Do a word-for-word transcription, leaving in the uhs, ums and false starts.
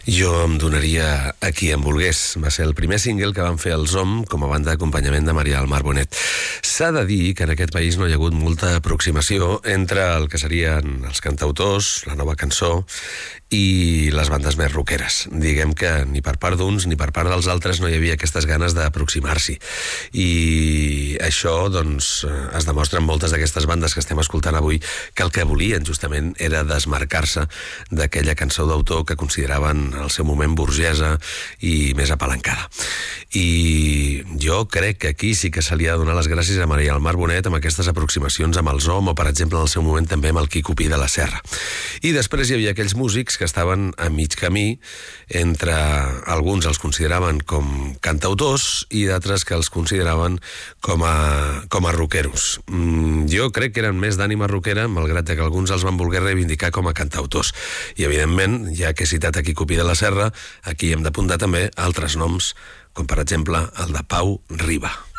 Jo em donaria a qui em volgués. Va ser el primer single que van fer els O M com a banda d'acompanyament de Maria del Mar Bonet. S'ha de dir que en aquest país no hi ha hagut molta aproximació entre el que serien els cantautors, la nova cançó i les bandes més rockeres. Diguem que ni per part d'uns ni per part dels altres no hi havia aquestes ganes d'aproximar-s'hi. I això, doncs, es demostra en moltes d'aquestes bandes que estem escoltant avui, que el que volien justament era desmarcar-se d'aquella cançó d'autor que consideraven al seu moment burgesa i més apalancada. I jo crec que aquí sí que se li ha de donar les gràcies a Maria del Mar Bonet amb aquestes aproximacions amb els O M o, per exemple, en el seu moment també amb el Quico Pi de la Serra. I després hi havia aquells músics que estaven a mig camí entre alguns els consideraven com cantautors i d'altres que els consideraven com a, com a rockeros. Mm, jo crec que eren més d'ànima rockera, malgrat que alguns els van voler reivindicar com a cantautors. I, evidentment, ja que he citat a Quico Pi de la Serra, aquí hem d'apuntar també altres noms, com per exemple el de Pau Riba.